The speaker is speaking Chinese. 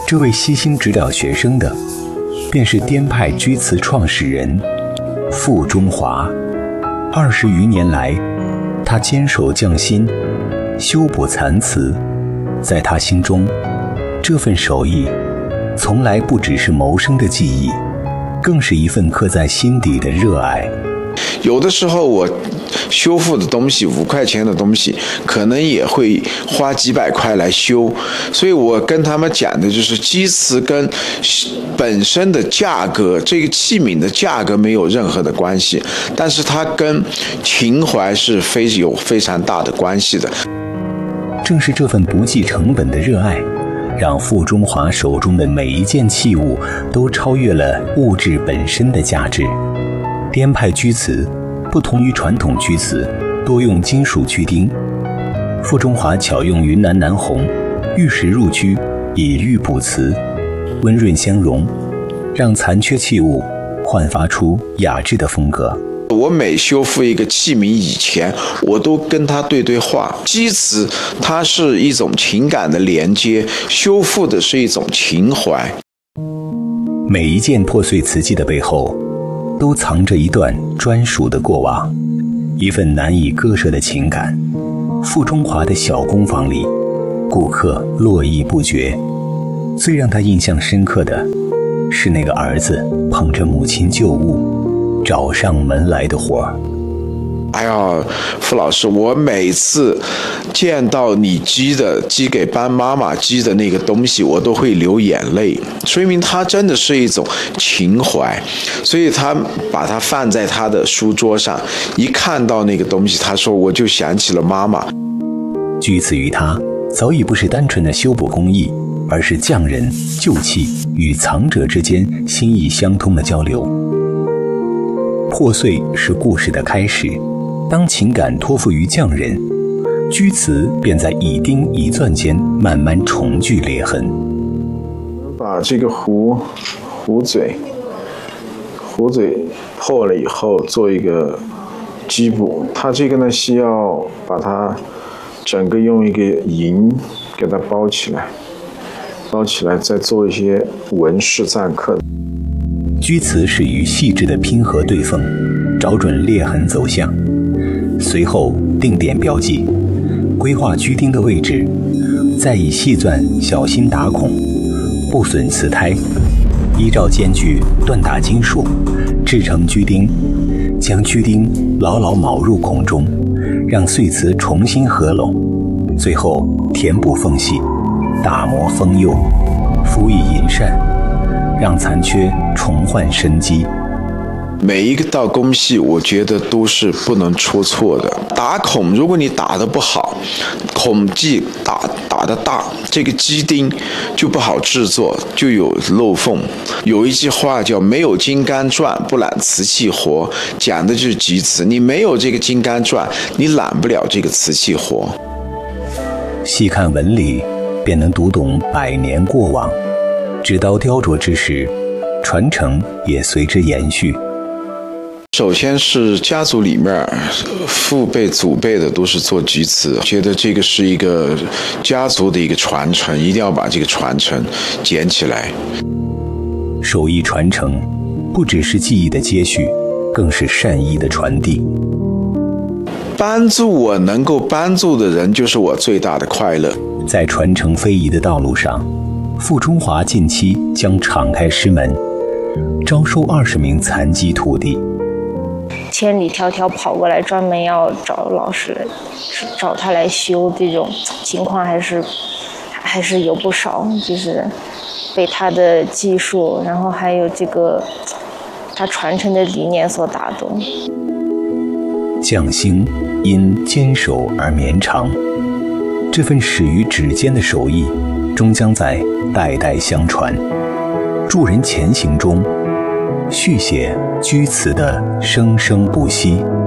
这位悉心指导学生的，便是滇派居词创始人傅中华。20余年来，他坚守匠心，修补残词。在他心中，这份手艺从来不只是谋生的技艺，更是一份刻在心底的热爱。 有的时候我修复的东西5块钱的东西，可能也会花几百块来修，所以我跟他们讲的就是鸡瓷跟本身的价格，这个器皿的价格没有任何的关系，但是它跟情怀是有非常大的关系的。 正是这份不计成本的热爱，让傅中华手中的每一件器物都超越了物质本身的价值。滇派居瓷不同于传统居瓷，多用金属居钉。傅中华巧用云南南红、玉石入居，以玉补瓷，温润相融，让残缺器物焕发出雅致的风格。 我每修复一个器皿以前，我都跟他对话。鸡瓷它是一种情感的连接，修复的是一种情怀。 每一件破碎瓷器的背后，都藏着一段专属的过往，一份难以割舍的情感。傅中华的小工坊里，顾客络绎不绝。最让他印象深刻的是那个儿子捧着母亲旧物找上门来的活儿。 哎呀，傅老师，我每次见到你寄给班妈妈寄的那个东西，我都会流眼泪，说明它真的是一种情怀。所以他把它放在他的书桌上，一看到那个东西，他说我就想起了妈妈。 居此于他，早已不是单纯的修补工艺，而是匠人、旧器与藏者之间心意相通的交流。破碎是故事的开始，当情感托付于匠人，居瓷便在一钉一钻间慢慢重聚裂痕。 把这个壶嘴破了以后做一个基补，它这个呢需要把它整个用一个银给它包起来，再做一些纹饰錾刻。 居瓷是与细致的拼合对缝，找准裂痕走向，随后定点标记，规划居钉的位置，再以细钻小心打孔，不损瓷胎，依照间距锻打金属，制成居钉，将居钉牢牢铆入孔中，让碎瓷重新合拢，最后填补缝隙，打磨封釉，辅以银扇，让残缺重焕生机。 每一个道工序，我觉得都是不能出错的。打孔，如果你打得不好，孔迹打得大，这个基钉就不好制作，就有漏缝。有一句话叫“没有金刚钻，不揽瓷器活”，讲的就是集瓷。你没有这个金刚钻，你揽不了这个瓷器活。 细看纹理，便能读懂100年过往。直到雕琢之时，传承也随之延续。 首先是家族里面父辈祖辈的都是做居瓷，觉得这个是一个家族的一个传承，一定要把这个传承捡起来。 手艺传承不只是技艺的接续，更是善意的传递。 帮助我能够帮助的人，就是我最大的快乐。 在传承非遗的道路上，傅中华近期将敞开师门，招收20名残疾徒弟。 千里迢迢跑过来，专门要找老师，找他来修，这种情况还是有不少，就是被他的技术，然后还有这个他传承的理念所打动。 匠心因坚守而绵长，这份始于指尖的手艺，终将在代代相传。助人前行中，续写居瓷的生生不息。